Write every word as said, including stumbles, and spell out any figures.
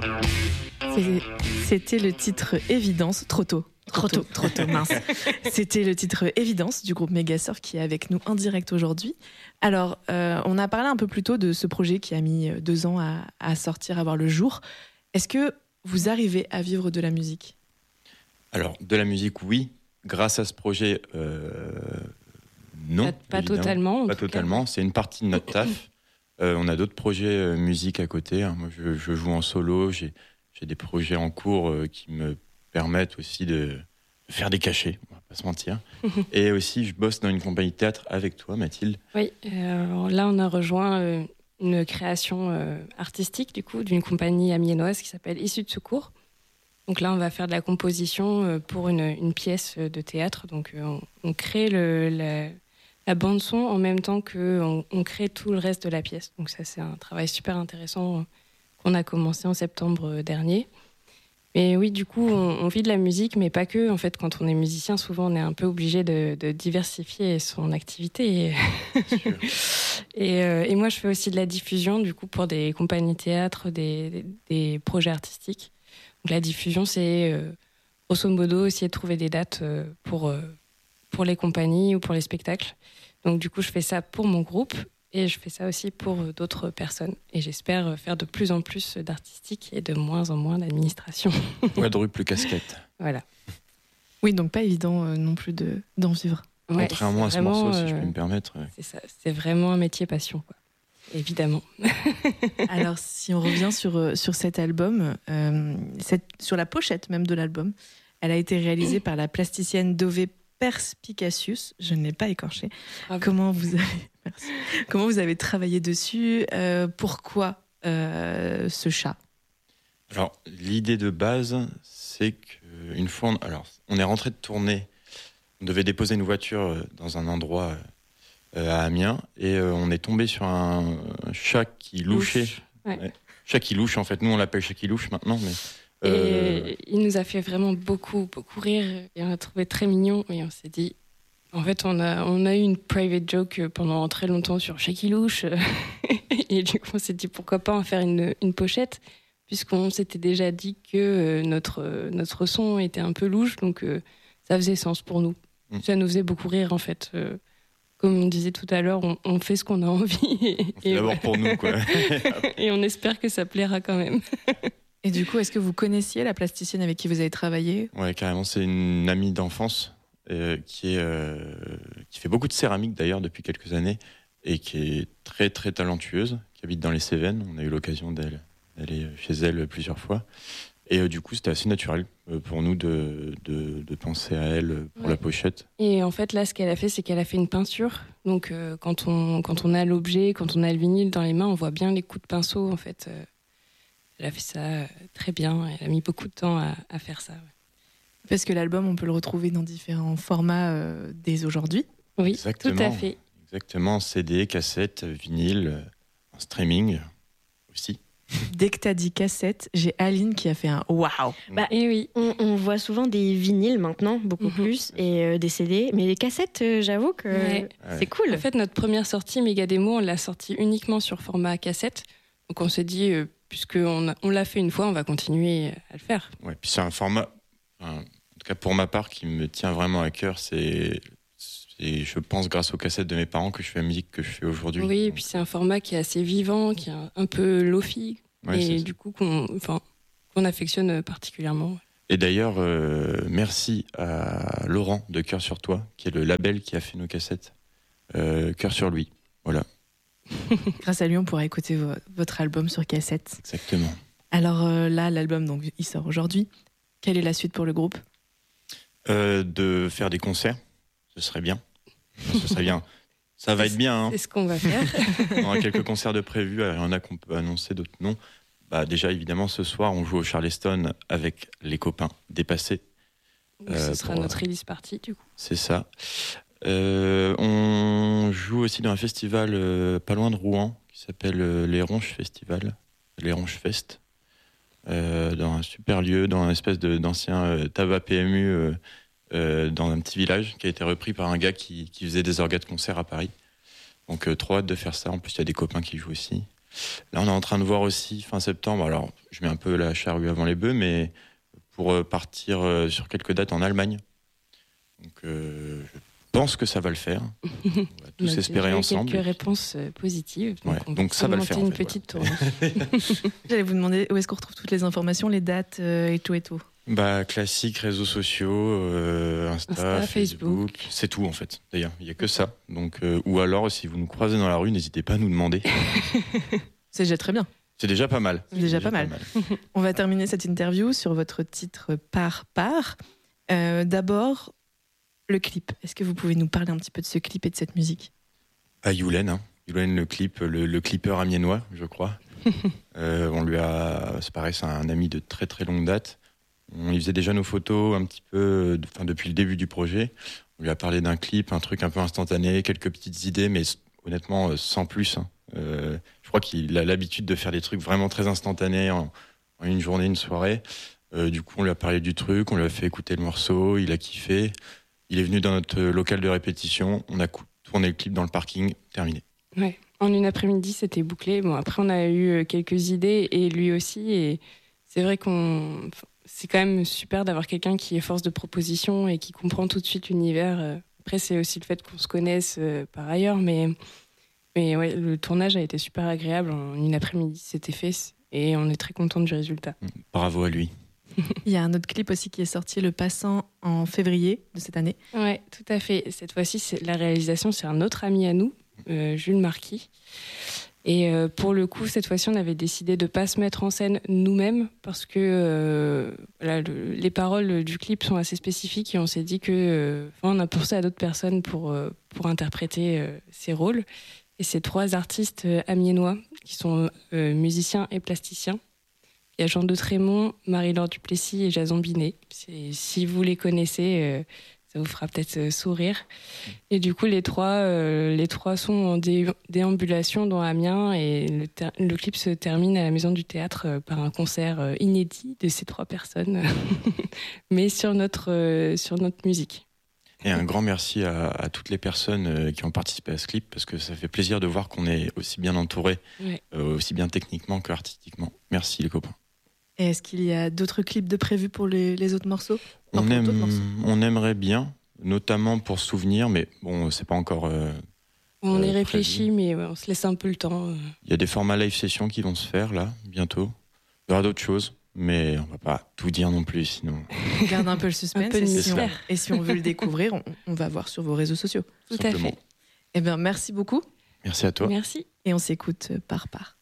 C'est- C'était le titre Évidence, trop tôt. Trop tôt, trop tôt, mince. C'était le titre Évidence du groupe Megasurf qui est avec nous en direct aujourd'hui. Alors, euh, on a parlé un peu plus tôt de ce projet qui a mis deux ans à, à sortir, à voir le jour. Est-ce que vous arrivez à vivre de la musique ? Alors, de la musique, oui. Grâce à ce projet, euh, non. Pas, pas évidemment. totalement. en Pas tout cas. totalement. C'est une partie de notre taf. Euh, on a d'autres projets euh, musique à côté. Hein. Moi, je, je joue en solo. J'ai, j'ai des projets en cours euh, qui me permettent aussi de, de faire des cachets. On va pas se mentir. Et aussi, je bosse dans une compagnie de théâtre avec toi, Mathilde. Oui, euh, alors là, on a rejoint euh, une création euh, artistique du coup d'une compagnie amiénoise qui s'appelle Issue de Secours. Donc là, on va faire de la composition euh, pour une, une pièce de théâtre. Donc euh, on, on crée le, la, la bande son en même temps qu'on on crée tout le reste de la pièce. Donc ça, c'est un travail super intéressant euh, qu'on a commencé en septembre dernier. Et oui, du coup, on, on vit de la musique, mais pas que. En fait, quand on est musicien, souvent, on est un peu obligé de, de diversifier son activité. Et, et, euh, et moi, je fais aussi de la diffusion, du coup, pour des compagnies théâtre, des, des, des projets artistiques. Donc, la diffusion, c'est euh, grosso modo essayer de trouver des dates euh, pour, euh, pour les compagnies ou pour les spectacles. Donc, du coup, je fais ça pour mon groupe. Et je fais ça aussi pour d'autres personnes. Et j'espère faire de plus en plus d'artistique et de moins en moins d'administration. Quadruple casquette. Voilà. Oui, donc pas évident euh, non plus de, d'en vivre. Ouais, Contrairement à ce vraiment, morceau, si euh, je peux me permettre. euh, C'est ça, c'est vraiment un métier passion, quoi. Évidemment. Alors, si on revient sur, euh, sur cet album, euh, cette, sur la pochette même de l'album, elle a été réalisée par la plasticienne Dové Perspicacius. Je ne l'ai pas écorché. Bravo. Comment vous avez, merci. Comment vous avez travaillé dessus ? Euh, Pourquoi euh, ce chat ? Alors, l'idée de base, c'est qu'une fois, on, alors, on est rentré de tournée, on devait déposer une voiture dans un endroit euh, à Amiens, et euh, on est tombé sur un, un chat qui louchait. Louche. Ouais. Ouais. Chat qui louche, en fait. Nous, on l'appelle chat qui louche maintenant, mais... Et euh, il nous a fait vraiment beaucoup, beaucoup rire. Et on l'a trouvé très mignon. Et on s'est dit... En fait, on a, on a eu une private joke pendant très longtemps sur Shaky Louche. Et du coup, on s'est dit pourquoi pas en faire une, une pochette, puisqu'on s'était déjà dit que notre, notre son était un peu louche, donc euh, ça faisait sens pour nous. Mm. Ça nous faisait beaucoup rire, en fait. Euh, comme on disait tout à l'heure, on, on fait ce qu'on a envie. Et, on fait et d'abord ouais. pour nous, quoi. Et on espère que ça plaira quand même. Et du coup, est-ce que vous connaissiez la plasticienne avec qui vous avez travaillé ? Ouais, carrément, c'est une amie d'enfance euh, qui, est, euh, qui fait beaucoup de céramique, d'ailleurs, depuis quelques années, et qui est très, très talentueuse, qui habite dans les Cévennes. On a eu l'occasion d'elle, d'aller chez elle plusieurs fois. Et euh, du coup, c'était assez naturel euh, pour nous de, de, de penser à elle pour Ouais. la pochette. Et en fait, là, ce qu'elle a fait, c'est qu'elle a fait une peinture. Donc, euh, quand, on, quand on a l'objet, quand on a le vinyle dans les mains, on voit bien les coups de pinceau, en fait. Euh, elle a fait ça euh, très bien. Elle a mis beaucoup de temps à, à faire ça. Ouais. Parce que l'album, on peut le retrouver dans différents formats euh, dès aujourd'hui. Oui, Exactement. tout à fait. Exactement, C D, cassette, vinyle, euh, en streaming aussi. Dès que t'as dit cassette, j'ai Aline qui a fait un waouh. Bah, Et oui. On, on voit souvent des vinyles maintenant, beaucoup Mhm. plus, et euh, des C D. Mais les cassettes, euh, j'avoue que Ouais. c'est cool. En fait, notre première sortie, Méga Démo, on l'a sortie uniquement sur format cassette. Donc, on s'est dit, euh, puisqu'on a- on l'a fait une fois, on va continuer à le faire. Ouais, puis c'est un format, enfin, en tout cas pour ma part, qui me tient vraiment à cœur. C'est, c'est, je pense, grâce aux cassettes de mes parents que je fais la musique que je fais aujourd'hui. Oui, et Donc, puis c'est un format qui est assez vivant, qui est un, un peu lofi, ouais, c'est et ça. du coup, qu'on, enfin, qu'on affectionne particulièrement. Et d'ailleurs, euh, merci à Laurent de Cœur sur Toi, qui est le label qui a fait nos cassettes. Euh, Cœur sur lui, voilà, Grâce à lui, on pourra écouter vo- votre album sur cassette. exactement. Alors euh, là, l'album, donc, il sort aujourd'hui. Quelle est la suite pour le groupe ? Euh, de faire des concerts, ce serait bien. Ce serait bien. Ça va être bien, hein. C'est ce qu'on va faire. On aura quelques concerts de prévus, il y en a qu'on peut annoncer, d'autres non. Bah, déjà, évidemment, ce soir, on joue au Charleston avec les copains dépassés. Euh, Ce sera pour- notre release party, du coup. C'est ça. Euh, on joue aussi dans un festival euh, pas loin de Rouen qui s'appelle euh, Les Ronches Festival, Les Ronches Fest, euh, dans un super lieu, dans un espèce de, d'ancien euh, tabac P M U euh, euh, dans un petit village qui a été repris par un gars qui, qui faisait des orgas de concert à Paris. Donc euh, trop hâte de faire ça. En plus, il y a des copains qui jouent aussi. Là, on est en train de voir aussi fin septembre. Alors, je mets un peu la charrue avant les bœufs, mais pour euh, partir euh, sur quelques dates en Allemagne. Donc, euh, je pense que ça va le faire. On va tous On a espérer déjà eu ensemble. Quelques réponses euh, positives. Donc, Ouais, on donc ça va le monter faire, en une fait, petite voilà. tournée. J'allais vous demander où est-ce qu'on retrouve toutes les informations, les dates euh, et tout et tout. Bah, classique, réseaux sociaux, euh, Insta, Insta, Facebook, Facebook. c'est tout en fait. D'ailleurs, il n'y a que ça. Donc, euh, ou alors, si vous nous croisez dans la rue, n'hésitez pas à nous demander. C'est déjà très bien. C'est déjà pas mal. C'est déjà pas mal. On va terminer cette interview sur votre titre Par Par. Euh, D'abord, le clip. Est-ce que vous pouvez nous parler un petit peu de ce clip et de cette musique? À Youlen, hein. Youlen, le clip, le, le clipper amiénois, je crois. euh, on lui a, c'est pareil, c'est un ami de très très longue date. On lui faisait déjà nos photos un petit peu, enfin depuis le début du projet. On lui a parlé d'un clip, un truc un peu instantané, quelques petites idées, mais honnêtement sans plus. Hein. Euh, je crois qu'il a l'habitude de faire des trucs vraiment très instantanés en, en une journée, une soirée. Euh, du coup, on lui a parlé du truc, on lui a fait écouter le morceau, il a kiffé. Il est venu dans notre local de répétition, on a tourné le clip dans le parking, terminé. Ouais. En une après-midi, c'était bouclé. Bon, après, on a eu quelques idées et lui aussi. Et c'est vrai qu'on, c'est quand même super d'avoir quelqu'un qui est force de proposition et qui comprend tout de suite l'univers. Après, c'est aussi le fait qu'on se connaisse par ailleurs, mais mais ouais, le tournage a été super agréable. En une après-midi, c'était fait et on est très content du résultat. Bravo à lui. Il y a un autre clip aussi qui est sorti, Le Passant, en février de cette année. Ouais, tout à fait. Cette fois-ci, c'est, la réalisation, c'est un autre ami à nous, euh, Jules Marquis. Et euh, pour le coup, cette fois-ci, on avait décidé de ne pas se mettre en scène nous-mêmes parce que euh, voilà, le, les paroles du clip sont assez spécifiques et on s'est dit que, euh, enfin, on a pensé à d'autres personnes pour, euh, pour interpréter euh, ces rôles. Et c'est trois artistes euh, amiénois qui sont euh, musiciens et plasticiens. Il y a Jean de Trémont, Marie-Laure Duplessis et Jason Binet. C'est, si vous les connaissez, euh, ça vous fera peut-être euh, sourire. Et du coup, les trois, euh, les trois sont en dé- déambulation dans Amiens et le, ter- le clip se termine à la Maison du Théâtre euh, par un concert euh, inédit de ces trois personnes, mais sur notre, euh, sur notre musique. Et un grand merci à, à toutes les personnes euh, qui ont participé à ce clip parce que ça fait plaisir de voir qu'on est aussi bien entouré, Ouais. euh, aussi bien techniquement qu'artistiquement. Merci les copains. Et est-ce qu'il y a d'autres clips de prévus pour les, les autres morceaux? Enfin, On, pour aime, d'autres morceaux. on aimerait bien, notamment pour souvenir, mais bon, c'est pas encore. euh, On Euh, y réfléchit, prévu. mais ouais, on se laisse un peu le temps. euh. Il y a des formats live sessions qui vont se faire là, bientôt. Il y aura d'autres choses, mais on va pas tout dire non plus, sinon. On garde un peu le suspense. Un peu de et, si on, mystère. et si on veut le découvrir, on, on va voir sur vos réseaux sociaux. Tout à simplement. fait. Eh bien, merci beaucoup. Merci à toi. Merci. Et on s'écoute Par Par.